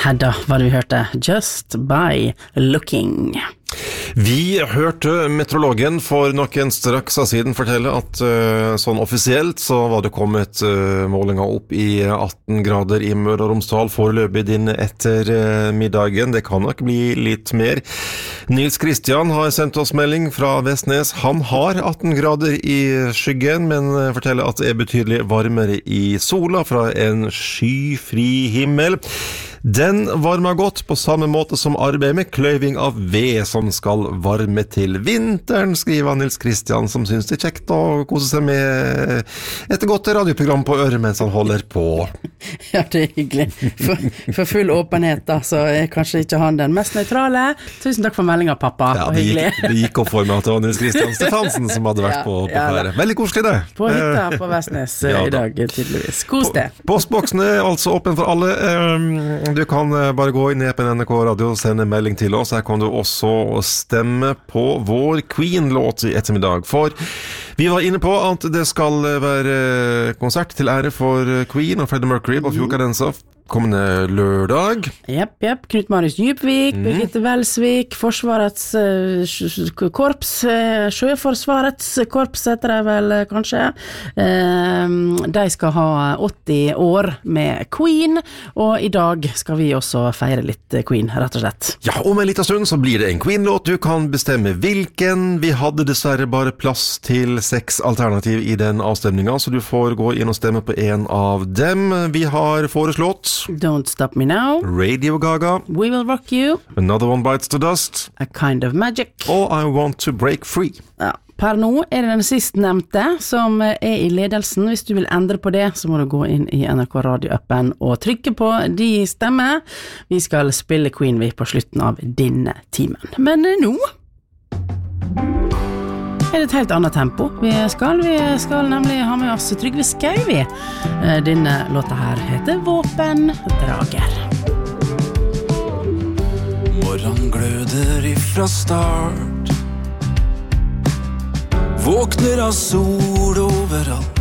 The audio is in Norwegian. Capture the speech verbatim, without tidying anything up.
Hedda, hva du hørte? Just by looking. Vi hørte meteorologen for noen straks av siden fortelle at uh, sånn offisielt så var det kommet uh, målinger opp i atten grader i Møre og Romsdal foreløpig din etter uh, middagen. Det kan nok bli litt mer. Nils Kristian har sendt oss melding fra Vestnes. Han har atten grader i skyggen, men uh, forteller at det er betydelig varmere i sola fra en skyfri himmel. Den varmer godt på samme måte som arbeid med kløyving av ved som skal varme til vinteren, skriver Nils Kristian, som synes det er kjekt å kose seg med et godt radioprogram på øret mens han holder på. Ja, det er hyggelig. For, for full åpenhet da, så er kanskje ikke han den mest nøytrale. Tusen takk for meldingen, pappa. Ja, det gikk, det gikk opp for meg at det var Nils Kristian Stefansen som hadde vært ja, på, på ja, fære. Veldig koselig det. På hytta på Vestnes ja, i dag, tydeligvis. Kos det. Postboksen er altså åpen for alle. Du kan bare gå inn på N R K Radio og sende melding til oss. Her kan du også stemme på vår Queen-låt i ettermiddag. For vi var inne på at det skal være konsert til ære for Queen og Freddie Mercury på Fjordkadensa kommende lørdag. Jepp, jepp. Knut Marius Djupvik, mm. Birgitte Velsvik, Forsvarets uh, korps, uh, Sjøforsvarets korps heter det vel uh, kanskje. Uh, de skal ha åtti år med Queen, og i dag skal vi også feire litt Queen, rett og slett. Ja, om en liten stund så blir det en Queen-låt. Du kan bestemme hvilken. Vi hadde dessverre bare plass til seks alternativ i den avstemningen, så du får gå inn og stemme på en av dem. Vi har foreslått Don't Stop Me Now, Radio Gaga, We Will Rock You, Another One Bites the Dust, A Kind of Magic, og I Want to Break Free. Ja, per nå er det den sistnevnte som er i ledelsen. Hvis du vil endre på det, så må du gå inn i N R K Radio-appen og trykke på de stemmer. Vi skal spille Queen vi på slutten av denne timen. Men nå er det et helt annet tempo. Vi skal, vi skal nemlig ha med oss Trygve Skau. Denne låta her heter Våpendrager. Morgen gløder ifra start, våkner av sol overalt.